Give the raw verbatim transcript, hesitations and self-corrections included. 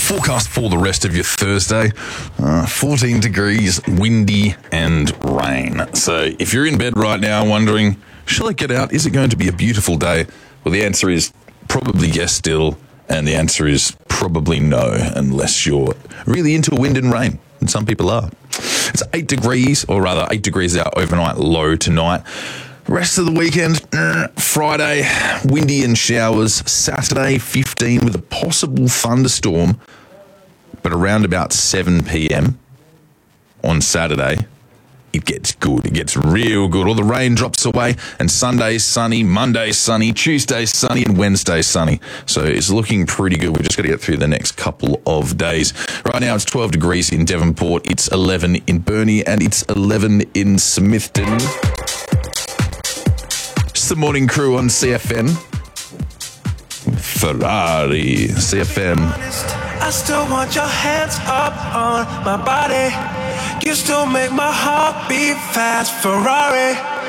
Forecast for the rest of your Thursday, uh, fourteen degrees, windy and rain. So if you're in bed right now wondering, shall I get out? Is it going to be a beautiful day? Well, the answer is probably yes still, and the answer is probably no, unless you're really into wind and rain, and some people are. It's eight degrees, or rather eight degrees out overnight, low tonight. Rest of the weekend, uh, Friday, windy and showers. Saturday, fifteen with a possible thunderstorm, but around about seven p.m. on Saturday, it gets good. It gets real good. All the rain drops away, and Sunday's sunny, Monday's sunny, Tuesday's sunny, and Wednesday's sunny. So it's looking pretty good. We've just got to get through the next couple of days. Right now, it's twelve degrees in Devonport, it's eleven in Burnie, and it's eleven in Smithton. It's the morning crew on C F M. Ferrari, C F M. I still want your hands up on my body. You still make my heart beat fast, Ferrari.